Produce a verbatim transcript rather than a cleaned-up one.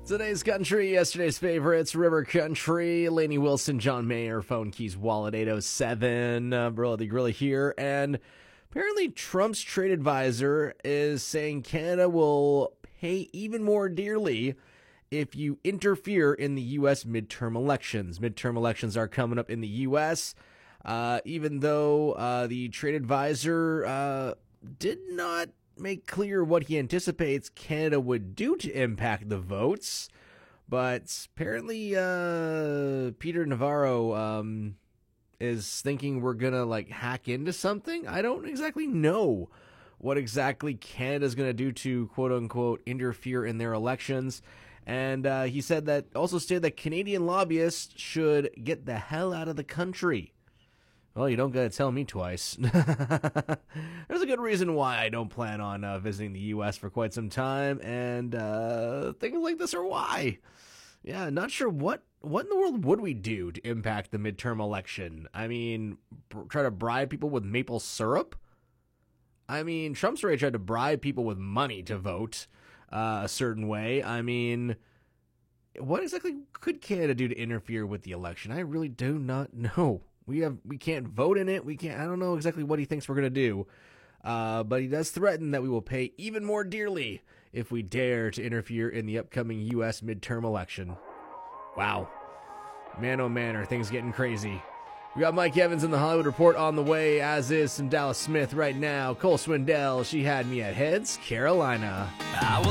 Today's country, yesterday's favorites, River Country, Lainey Wilson, John Mayer, Phone Keys Wallet eight oh seven, uh, Bro the Gorilla here, and apparently Trump's trade advisor is saying Canada will pay even more dearly if you interfere in the U S midterm elections. Midterm elections are coming up in the U S, uh, even though uh, the trade advisor uh, did not make clear what he anticipates Canada would do to impact the votes. But apparently uh, Peter Navarro um, is thinking we're going to like hack into something. I don't exactly know what exactly Canada's going to do to quote unquote interfere in their elections. And uh, he said that also stated that Canadian lobbyists should get the hell out of the country. Well, you don't got to tell me twice. There's a good reason why I don't plan on uh, visiting the U S for quite some time, and uh, things like this are why. Yeah, not sure what what in the world would we do to impact the midterm election. I mean, br- try to bribe people with maple syrup? I mean, Trump's already tried to bribe people with money to vote uh, a certain way. I mean, what exactly could Canada do to interfere with the election? I really do not know. We have we can't vote in it. We can't. I don't know exactly what he thinks we're gonna do, uh, but he does threaten that we will pay even more dearly if we dare to interfere in the upcoming U S midterm election. Wow, man, oh man, are things getting crazy? We got Mike Evans in the Hollywood Report on the way, as is some Dallas Smith right now. Cole Swindell, She Had Me at Heads, Carolina. I